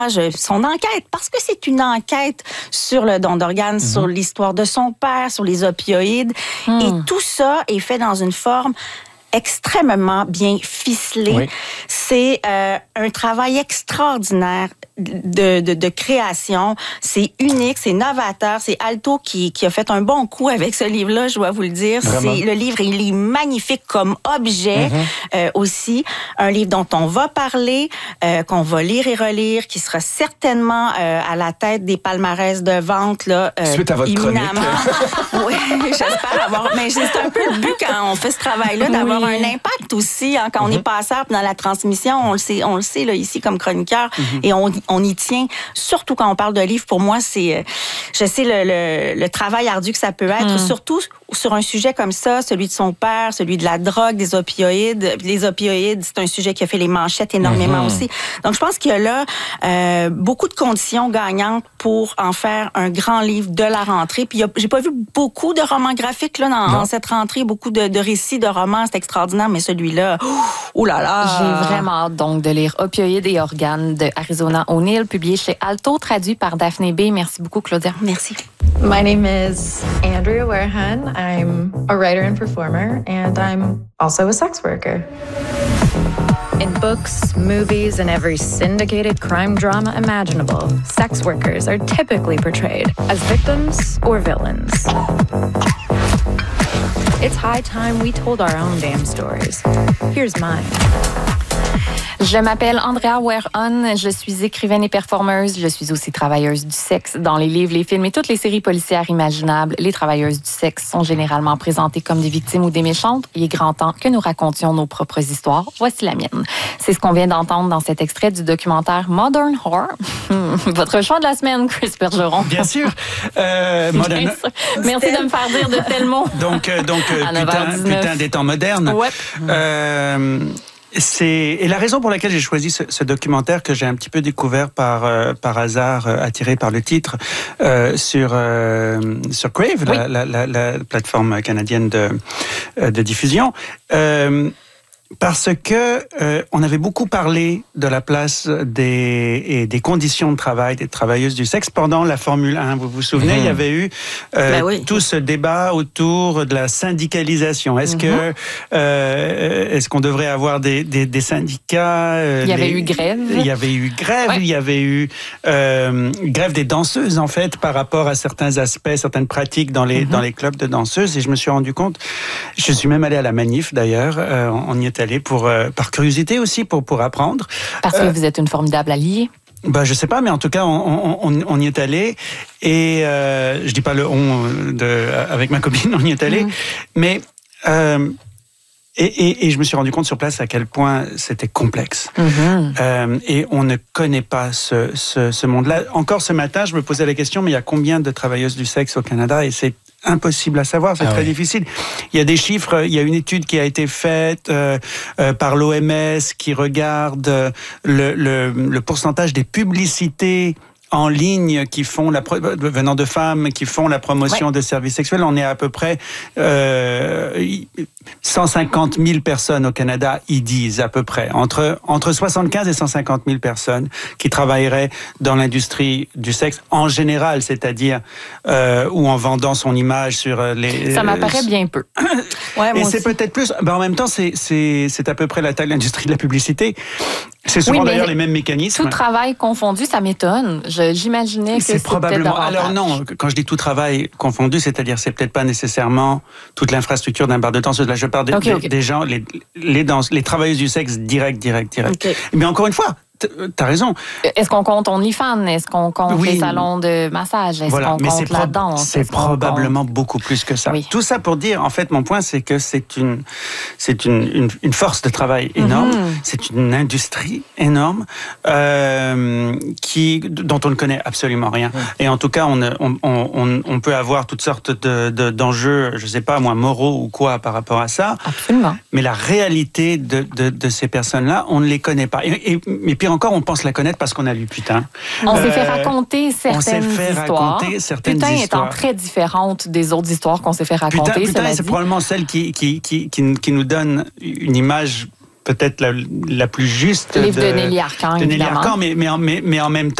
son enquête, parce que c'est une enquête sur le don d'organes, sur l'histoire de son père, sur les opioïdes. Et tout ça est fait dans une forme extrêmement bien ficelée. Oui. C'est un travail extraordinaire de création. C'est unique, c'est novateur. C'est Alto qui a fait un bon coup avec ce livre-là, je dois vous le dire. Le livre, il est magnifique comme objet aussi. Un livre dont on va parler, qu'on va lire et relire, qui sera certainement à la tête des palmarès de vente. Là, suite à votre chronique. Oui, j'espère avoir... Mais c'est un peu le but quand on fait ce travail-là, d'avoir un impact aussi. Hein, quand on est passeur dans la transmission, on le sait là, ici comme chroniqueur, et on y tient. Surtout quand on parle de livres, pour moi, c'est... je sais le travail ardu que ça peut être, surtout sur un sujet comme ça, celui de son père, celui de la drogue, des opioïdes. Les opioïdes, c'est un sujet qui a fait les manchettes énormément aussi. Donc, je pense qu'il y a là beaucoup de conditions gagnantes pour en faire un grand livre de la rentrée. Puis, j'ai pas vu beaucoup de romans graphiques là, dans cette rentrée, beaucoup de récits de romans, c'est extraordinaire, mais celui-là, oh là là! J'ai vraiment hâte donc de lire Opioïdes et organes de Arizona O'Neill, publié chez Alto, traduit par Daphné B. Merci beaucoup, Claudia. Merci. My name is Andrea Warehan. I'm a writer and performer, and I'm also a sex worker. In books, movies, and every syndicated crime drama imaginable, sex workers are typically portrayed as victims or villains. It's high time we told our own damn stories. Here's mine. Je m'appelle Andrea Warehan, je suis écrivaine et performeuse, je suis aussi travailleuse du sexe. Dans les livres, les films et toutes les séries policières imaginables, les travailleuses du sexe sont généralement présentées comme des victimes ou des méchantes. Il est grand temps que nous racontions nos propres histoires. Voici la mienne. C'est ce qu'on vient d'entendre dans cet extrait du documentaire Modern Horror. Votre choix de la semaine, Chris Bergeron. Bien sûr. Merci de me faire dire de tels mots. Donc putain des temps modernes. Ouais. Et la raison pour laquelle j'ai choisi ce documentaire que j'ai un petit peu découvert par hasard, attiré par le titre, sur Crave, oui, la plateforme canadienne de diffusion, parce que on avait beaucoup parlé de la place et des conditions de travail des travailleuses du sexe pendant la Formule 1. Vous vous souvenez, il y avait eu tout ce débat autour de la syndicalisation. Est-ce qu'on devrait avoir des syndicats? Il y avait eu grève. Il y avait eu grève. Ouais. Il y avait eu grève des danseuses en fait par rapport à certains aspects, certaines pratiques dans les clubs de danseuses. Et je me suis rendu compte. Je suis même allé à la manif d'ailleurs. On y était allé par curiosité aussi, pour apprendre. Parce que vous êtes une formidable alliée. Je sais pas, mais en tout cas, on y est allé. Et je dis pas le avec ma copine, on y est allé. Mais et je me suis rendu compte sur place à quel point c'était complexe. Et on ne connaît pas ce monde-là. Encore ce matin, je me posais la question, mais il y a combien de travailleuses du sexe au Canada? Et c'est impossible à savoir, c'est très difficile. Il y a des chiffres, il y a une étude qui a été faite par l'OMS qui regarde le pourcentage des publicités en ligne qui font venant de femmes qui font la promotion de services sexuels. On est à peu près 150 000 personnes au Canada, ils disent à peu près. Entre 75 et 150 000 personnes qui travailleraient dans l'industrie du sexe en général, c'est-à-dire ou en vendant son image sur les... Ça m'apparaît bien peu. Et c'est peut-être plus... en même temps, c'est à peu près la taille de l'industrie de la publicité. C'est souvent d'ailleurs les mêmes mécanismes. Tout travail confondu, ça m'étonne. J'imaginais que c'était probablement. Alors non, quand je dis tout travail confondu, c'est-à-dire c'est peut-être pas nécessairement toute l'infrastructure d'un bar de danseuse. Là, je parle des gens, les travailleuses du sexe direct. Mais encore une fois, t'as raison. Est-ce qu'on compte OnlyFans? Est-ce qu'on compte les salons de massage? Est-ce qu'on compte la danse? C'est probablement beaucoup plus que ça. Oui. Tout ça pour dire, en fait, mon point, c'est que c'est une force de travail énorme. C'est une industrie énorme dont on ne connaît absolument rien. Et en tout cas, on peut avoir toutes sortes d'enjeux, je sais pas, moraux ou quoi par rapport à ça. Absolument. Mais la réalité de ces personnes-là, on ne les connaît pas. Mais pire encore, on pense la connaître parce qu'on a lu Putain. On s'est fait raconter certaines histoires. Putain étant très différente des autres histoires qu'on s'est fait raconter. Putain, c'est probablement celle qui nous donne une image peut-être la plus juste Le livre de Nelly Arcan, de Nelly évidemment. Arcan, mais en même temps,